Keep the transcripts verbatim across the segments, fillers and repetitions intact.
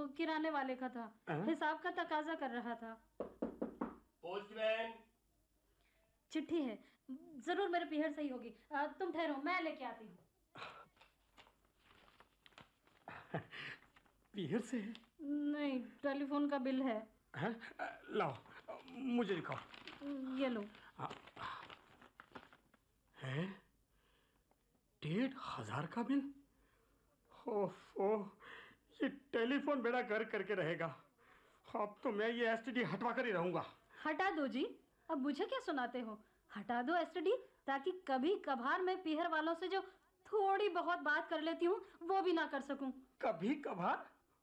किराने वाले का था, हिसाब का तकाजा कर रहा था। पोस्टमैन। चिट्ठी है, जरूर मेरे पीहर सही होगी। आ, तुम ठहरो, मैं लेके आती हूँ। पीहर से है? नहीं, टेलीफोन का बिल है। है? लाओ, मुझे दिखाओ। ये लो। है डेढ़ हजार का बिल। ओफ ओह, ये टेलीफोन बेड़ा घर करके रहेगा। अब तो मैं ये एसटीडी हटवा कर ही रहूंगा। हटा दो जी, अब मुझे क्या सुनाते हो। हटा दो एसटीडी, ताकि कभी कभार मैं पीहर वालों से जो थोड़ी बहुत बात कर लेती हूँ वो भी ना कर सकूं। कभी कभार?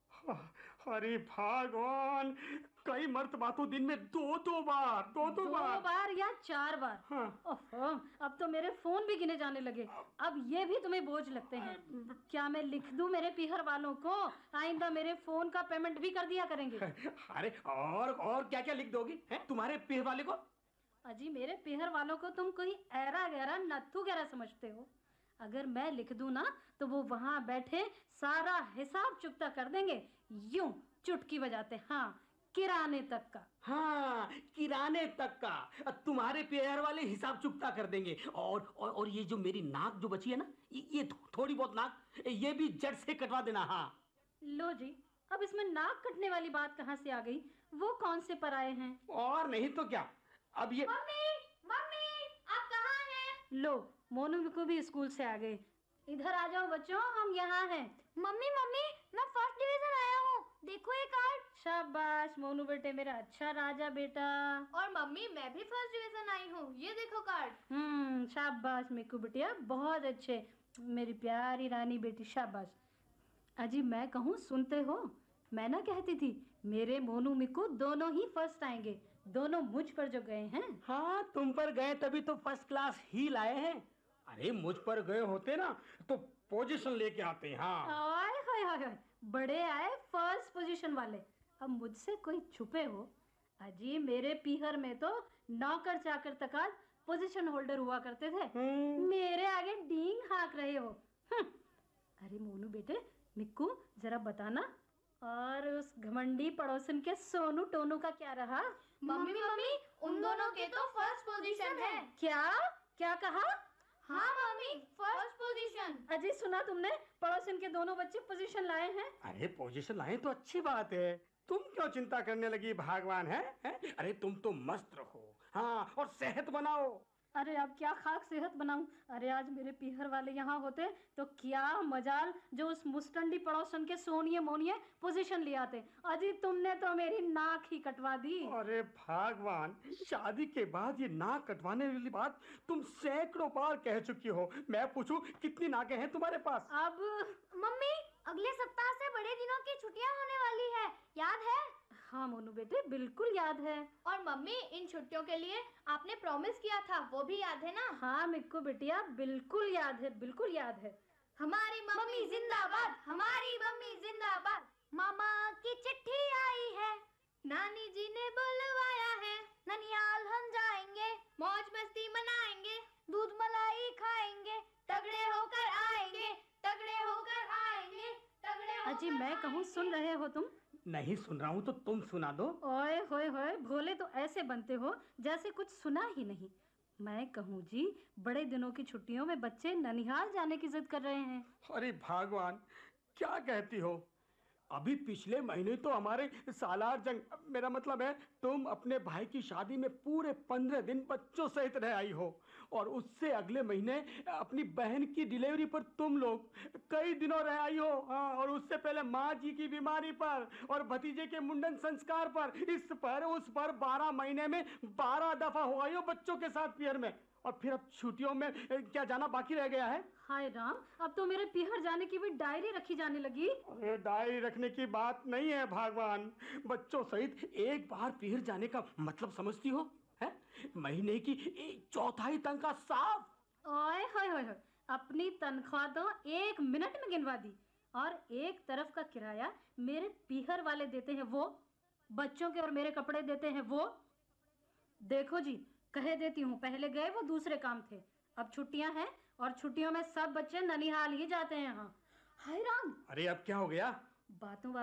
अरे भगवान, कई मर्तबा तो दिन में दो दो बार दो दो, दो बार बार या चार बार। हाँ। ओहो, अब तो मेरे फोन भी गिने जाने लगे। अब ये भी तुम्हें बोझ लगते हैं। क्या मैं लिख दूं मेरे पीहर वालों को, आइंदा मेरे फोन का पेमेंट भी कर दिया करेंगे। अरे और और क्या क्या लिख दोगी हैं तुम्हारे पीहर वाले को? अजी, मेरे पीहर वालों को तुम कोई ऐरा गहरा नत्थू गहरा समझते हो। अगर मैं लिख दूं ना तो वो वहां बैठे सारा हिसाब चुकता कर देंगे, यूं चुटकी बजाते। हाँ, किराने तक का। हाँ, किराने तक का तुम्हारे पीहर वाले हिसाब चुकता कर देंगे। और और, और ये जो मेरी नाक जो बची है ना, ये थोड़ी बहुत नाक, ये भी जड़ से कटवा देना। हाँ लो जी, अब इसमें नाक कटने वाली बात कहाँ से आ गई? वो कौन से पराये हैं? और नहीं तो क्या। अब ये मम्मी, मम्मी, आप कहाँ हैं? लो, मोनू को भी स्कूल से आ गए। इधर आ जाओ बच्चों, हम यहाँ हैं। मम्मी मम्मी, मैं फर्स्ट डिवीजन आया हूँ, देखो ये कार्ड। शाबाश मोनू बेटे, मेरा अच्छा राजा बेटा। और मम्मी, मैं भी फर्स्ट डिवीजन आई हूँ, ये देखो कार्ड। हम्म, शाबाश मिक्कू बिटिया, बहुत अच्छे, मेरी प्यारी रानी बेटी, शाबाश। अजी मैं कहूँ, सुनते हो? मैं ना कहती थी मेरे मोनू मिक्कू दोनों ही फर्स्ट आएंगे। दोनों मुझ पर जो गए हैं। हाँ, तुम पर गए तभी तो फर्स्ट क्लास ही लाए हैं। अरे मुझ पर गए होते ना तो पोजीशन लेके आते। हाँ, आए हाय हाय, बड़े आए फर्स्ट पोजीशन वाले। अब मुझसे कोई छुपे हो? अजी मेरे पीहर में तो नौकर चाकर तक आज पोजीशन होल्डर हुआ करते थे, मेरे आगे डींग हाँक रहे हो। अरे मोनू बेटे, मिक्कू जरा बताना, और उस घमंडी पड़ोसन के सोनू टोनू का क्या रहा? मम्मी मम्मी, उन दोनों के तो फर्स्ट पोजीशन है। क्या क्या कहा? हाँ मम्मी, फर्स्ट पोजीशन। अजी सुना तुमने, पड़ोसन के दोनों बच्चे पोजीशन लाए हैं। अरे पोजीशन लाए तो अच्छी बात है, तुम क्यों चिंता करने लगी भगवान है, है? अरे तुम तो मस्त रहो। हाँ, और सेहत बनाओ। अरे अब क्या खाक सेहत बनाऊं। अरे आज मेरे पीहर वाले यहाँ होते तो क्या मजाल जो उस मुस्टंडी पड़ोसन के सोनिए मोनिए पोजीशन ले आते। अजी तुमने तो मेरी नाक ही कटवा दी। अरे भगवान, शादी के बाद ये नाक कटवाने वाली बात तुम सैकड़ों बार कह चुकी हो। मैं पूछूं कितनी नाकें हैं तुम्हारे पास? अब मम्मी, अगले सप्ताह से बड़े दिनों की छुट्टियां होने वाली है, याद है? हाँ मोनू बेटे, बिल्कुल याद है। और मम्मी, इन छुट्टियों के लिए आपने प्रॉमिस किया था, वो भी याद है ना? हाँ मिक्कू बिटिया, बिल्कुल याद है, बिल्कुल याद है। हमारी मम्मी जिंदाबाद, हमारी मम्मी जिंदाबाद। मामा की चिट्ठी आई है, नानी जी ने बुलवाया है, ननियाल हम जाएंगे, मौज मस्ती मनाएंगे, दूध मलाई खाएंगे, तगड़े होकर आएंगे, तगड़े होकर आएंगे, तगड़े होकर। अजी मैं कहूँ, सुन रहे हो तुम? नहीं सुन रहा हूँ तो तुम सुना दो। ओए होए होए, भोले तो ऐसे बनते हो जैसे कुछ सुना ही नहीं। मैं कहूँ जी, बड़े दिनों की छुट्टियों में बच्चे ननिहाल जाने की जिद कर रहे हैं। अरे भगवान, क्या कहती हो? अभी पिछले महीने तो हमारे सालार जंग, मेरा मतलब है तुम अपने भाई की शादी में पूरे पंद्रह दिन बच्चों सहित रह आई हो, और उससे अगले महीने अपनी बहन की डिलीवरी पर तुम लोग कई दिनों रह आई हो। हाँ, और उससे पहले माँ जी की बीमारी पर और भतीजे के मुंडन संस्कार पर, इस पर उस पर बारह महीने में बारह दफा हो आई हो बच्चों के साथ पीहर में। और फिर अब छुट्टियों में क्या जाना बाकी रह गया है? हाय राम, अब तो मेरे पीहर जाने की भी डायरी रखी जाने लगी। अरे डायरी रखने की बात नहीं है भगवान, बच्चों सहित एक बार पीहर जाने का मतलब समझती हो? है महीने की चौथाई तनख्वाह साफ। ओए होए होए, अपनी तनख्वाह तो एक मिनट में गिनवा दी, और एक तरफ का किराया मेरे पीहर वाले देते हैं, वो बच्चों के और मेरे कपड़े देते हैं वो। देखो जी, कह देती हूँ, पहले गए वो दूसरे काम थे, अब छुट्टियां हैं और छुट्टियों में सब बच्चे ननिहाल ही जाते हैं। हाँ हाय राम। अरे अब क्या हो गया? बातों